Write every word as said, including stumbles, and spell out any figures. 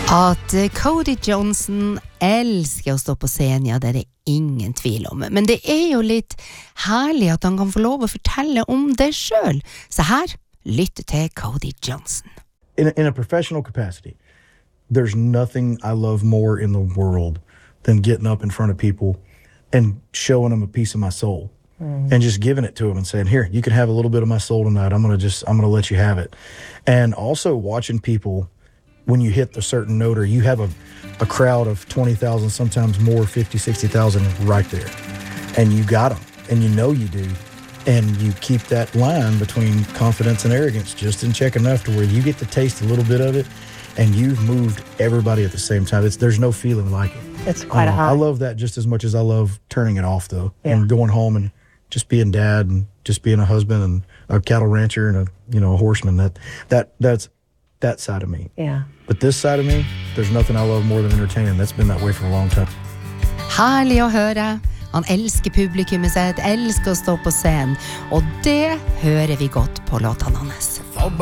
At Cody Johnson elsker å stå på scenen, ja, det er det ingen tvil om. Men det er jo litt herlig at han kan få lov å fortelle om det selv. Så her, lytte til Cody Johnson. In a, in a professional capacity, there's nothing I love more in the world than getting up in front of people and showing them a piece of my soul. Mm. And just giving it to them and saying, here, you can have a little bit of my soul tonight. I'm going to just, I'm going to let you have it. And also watching people, when you hit the certain note or you have a, a crowd of twenty thousand, sometimes more, fifty, sixty thousand right there. And you got them, and you know you do. And you keep that line between confidence and arrogance just in check enough to where you get to taste a little bit of it, and you've moved everybody at the same time. It's, there's no feeling like it. It's quite um, a high. I love that just as much as I love turning it off, though. Yeah. And going home and just being dad and just being a husband and a cattle rancher and a, you know, a horseman. That, that, that's that side of me. Yeah. But this side of me, there's nothing I love more than entertaining. That's been that way for a long time. Herlig å høre. Han elsker publikummet sitt, elsker å stå på scenen, og det hører vi godt på låtene hans.